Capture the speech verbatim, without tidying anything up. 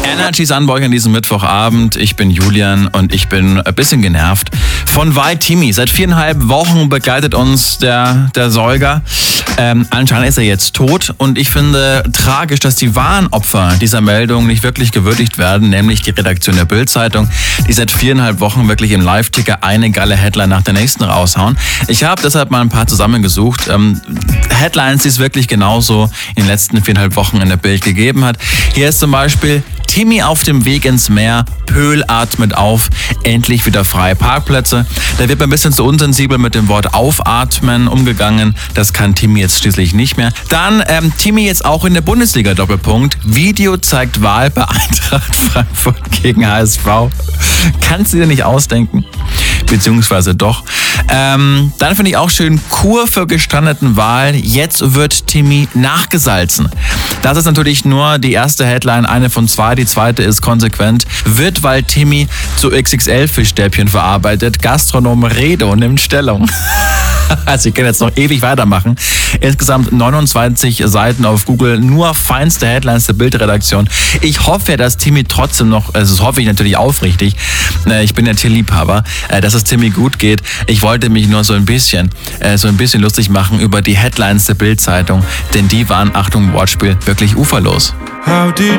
Energy Sunburg an diesem Mittwochabend. Ich bin Julian und ich bin ein bisschen genervt von Wal Timi. Seit viereinhalb Wochen begleitet uns der, der Säuger. Ähm, anscheinend ist er jetzt tot und ich finde tragisch, dass die wahren Opfer dieser Meldung nicht wirklich gewürdigt werden, nämlich die Redaktion der Bild-Zeitung, die seit viereinhalb Wochen wirklich im Live-Ticker eine geile Headline nach der nächsten raushauen. Ich habe deshalb mal ein paar zusammengesucht. Ähm, Headlines, die es wirklich genauso in den letzten viereinhalb Wochen in der Bild gegeben hat. Hier ist zum Beispiel: Timi auf dem Weg ins Meer, Pöhl atmet auf, endlich wieder freie Parkplätze. Da wird ein bisschen zu unsensibel mit dem Wort aufatmen umgegangen. Das kann Timi jetzt schließlich nicht mehr. Dann ähm, Timi jetzt auch in der Bundesliga, Doppelpunkt. Video zeigt Wal bei Eintracht Frankfurt gegen H S V. Kannst du dir nicht ausdenken? Beziehungsweise doch. Ähm, dann finde ich auch schön: Kur für gestrandeten Wal. Jetzt wird Timi nachgesalzen. Das ist natürlich nur die erste Headline, eine von zwei. Die zweite ist konsequent: Wird Wal Timi zu X X L-Fischstäbchen verarbeitet? Gastronom Redo nimmt Stellung. Also ich kann jetzt noch ewig weitermachen. Insgesamt neunundzwanzig Seiten auf Google, nur feinste Headlines der Bildredaktion. Ich hoffe, dass Timi trotzdem noch, also das hoffe ich natürlich aufrichtig, ich bin ja Tierliebhaber, dass es Timi gut geht. Ich wollte mich nur so ein bisschen, so ein bisschen lustig machen über die Headlines der Bild-Zeitung, denn die waren, Achtung, Wortspiel, wirklich uferlos.